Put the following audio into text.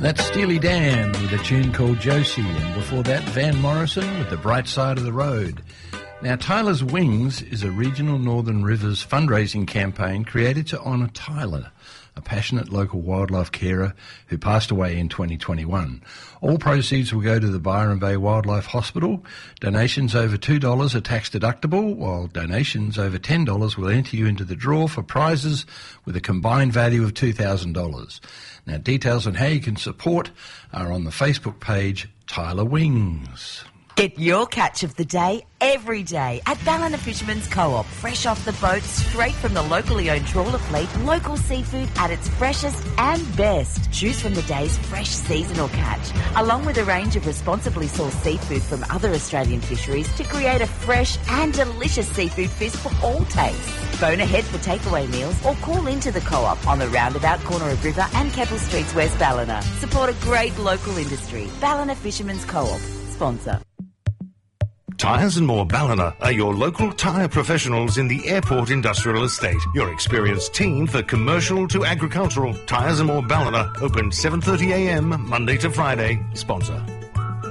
That's Steely Dan with a tune called Josie, and before that Van Morrison with The Bright Side of the Road. Now, Tyler's Wings is a regional Northern Rivers fundraising campaign created to honour Tyler, a passionate local wildlife carer who passed away in 2021. All proceeds will go to the Byron Bay Wildlife Hospital. Donations over $2 are tax deductible, while donations over $10 will enter you into the draw for prizes with a combined value of $2,000. Now, details on how you can support are on the Facebook page Tyler Wings. Get your catch of the day every day at Ballina Fisherman's Co-op. Fresh off the boat, straight from the locally owned trawler fleet, local seafood at its freshest and best. Choose from the day's fresh seasonal catch, along with a range of responsibly sourced seafood from other Australian fisheries to create a fresh and delicious seafood feast for all tastes. Phone ahead for takeaway meals or call into the Co-op on the roundabout corner of River and Keppel Streets, West Ballina. Support a great local industry. Ballina Fisherman's Co-op. Sponsor. Tyres and More Ballina are your local tyre professionals in the Airport Industrial Estate. Your experienced team for commercial to agricultural. Tyres and More Ballina, open 7:30 a.m. Monday to Friday. Sponsor.